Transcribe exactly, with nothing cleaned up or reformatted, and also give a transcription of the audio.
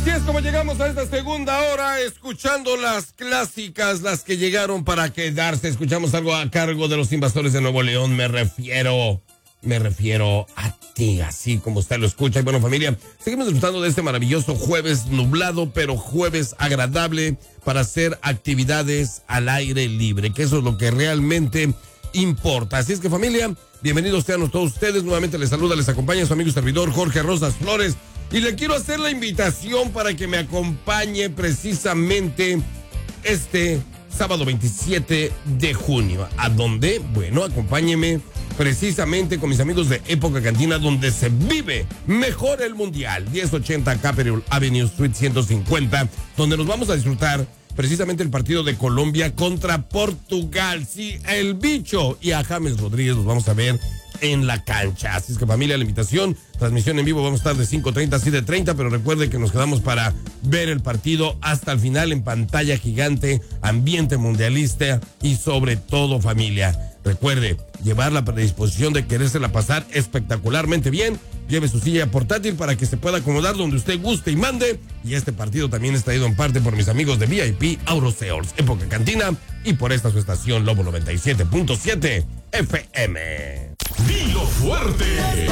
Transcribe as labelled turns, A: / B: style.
A: Así es como llegamos a esta segunda hora, escuchando las clásicas, las que llegaron para quedarse. Escuchamos algo a cargo de los Invasores de Nuevo León. Me refiero, me refiero a ti, así como usted lo escucha. Y bueno, familia, seguimos disfrutando de este maravilloso jueves nublado, pero jueves agradable para hacer actividades al aire libre, que eso es lo que realmente importa. Así es que, familia, bienvenidos sean todos ustedes. Nuevamente les saluda, les acompaña su amigo y servidor Jorge Rosas Flores. Y le quiero hacer la invitación para que me acompañe precisamente este sábado veintisiete de junio. ¿A dónde? Bueno, acompáñeme precisamente con mis amigos de Época Cantina, donde se vive mejor el Mundial. diez ochenta Capitol Avenue Suite ciento cincuenta, donde nos vamos a disfrutar precisamente el partido de Colombia contra Portugal. Sí, el bicho y a James Rodríguez los vamos a ver en la cancha. Así es que, familia, la invitación, transmisión en vivo, vamos a estar de cinco treinta a siete treinta, pero recuerde que nos quedamos para ver el partido hasta el final en pantalla gigante, ambiente mundialista y sobre todo, familia, recuerde llevar la predisposición de querérsela pasar espectacularmente bien. Lleve su silla portátil para que se pueda acomodar donde usted guste y mande. Y este partido también está ido en parte por mis amigos de V I P Auroseors, Época Cantina, y por esta su estación Lobo noventa y siete punto siete F M.
B: Dilo fuerte.